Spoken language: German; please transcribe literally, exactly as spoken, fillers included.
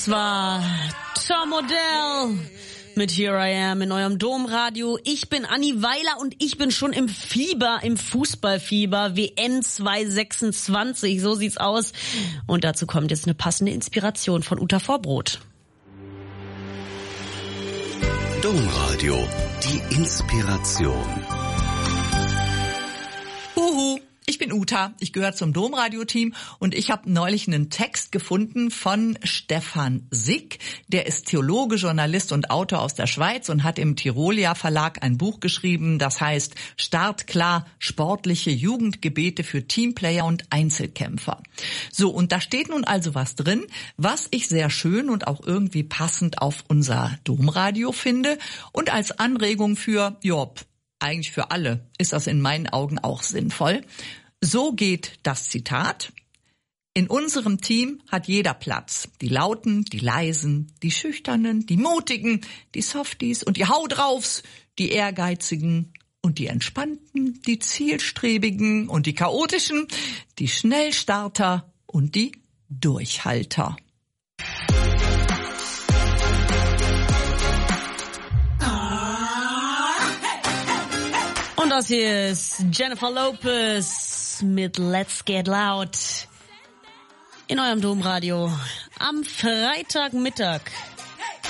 Das war Tom Odell mit Here I Am in eurem Domradio. Ich bin Anni Weiler und ich bin schon im Fieber, im Fußballfieber. W M zwanzig sechsundzwanzig, so sieht's aus. Und dazu kommt jetzt eine passende Inspiration von Uta Vorbrot. Domradio, die Inspiration. Huhu. Ich bin Uta, ich gehöre zum Domradio-Team und ich habe neulich einen Text gefunden von Stefan Sick. Der ist Theologe, Journalist und Autor aus der Schweiz und hat im Tirolia Verlag ein Buch geschrieben, das heißt Startklar, sportliche Jugendgebete für Teamplayer und Einzelkämpfer. So, und da steht nun also was drin, was ich sehr schön und auch irgendwie passend auf unser Domradio finde und als Anregung für, ja, eigentlich für alle ist das in meinen Augen auch sinnvoll. So geht das Zitat. In unserem Team hat jeder Platz. Die Lauten, die Leisen, die Schüchternen, die Mutigen, die Softies und die Hau draufs, die Ehrgeizigen und die Entspannten, die Zielstrebigen und die Chaotischen, die Schnellstarter und die Durchhalter. Und das hier ist Jennifer Lopez mit Let's Get Loud in eurem Domradio am Freitagmittag.